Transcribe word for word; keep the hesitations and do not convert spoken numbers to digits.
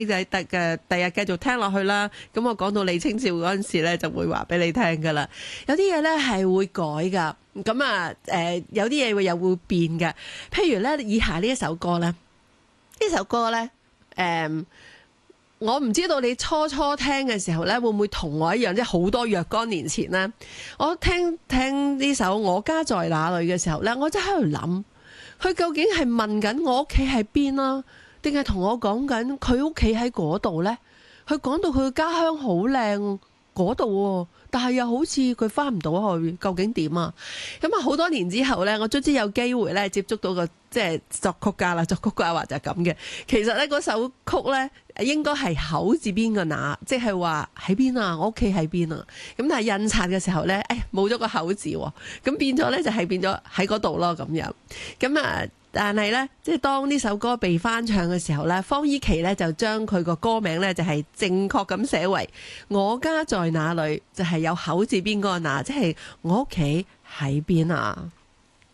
就係得嘅，第日繼續聽落去啦。咁我講到李清照嗰陣時咧，就會話俾你聽噶啦。有啲嘢咧係會改噶，咁啊誒，有啲嘢會又會變嘅。譬如咧，以下呢一首歌咧，呢首歌咧，誒、嗯，我唔知道你初初聽嘅時候咧，會唔會同我一樣，即係好多若干年前咧，我聽聽呢首《我家在哪裏》嘅時候咧，我真係喺度諗，佢究竟係問緊我屋企喺邊啊？定係同我講緊佢屋企喺嗰度呢？佢講到佢嘅家鄉好靚嗰度，但係又好似佢翻唔到去，究竟點啊？咁啊，好多年之後呢，我卒之有機會咧接觸到個即係作曲家啦，作曲家話就係咁嘅。其實呢，嗰首曲呢應該係口字邊個那，即係話喺邊啊？我屋企喺邊啊？咁但係印刷嘅時候呢，誒冇咗個口字，咁變咗呢，就係變咗喺嗰度咯咁樣。咁啊。但係咧，即係當呢首歌被翻唱嘅時候咧，方伊琪咧就將佢個歌名咧就係正確咁寫為我家在哪裏，就係有口字邊嗰個那，即係我屋企喺邊啊。